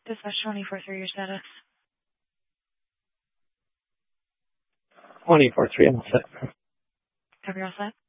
Dispatch 24-3, your status. 24-3, I'm all set. Have you all set?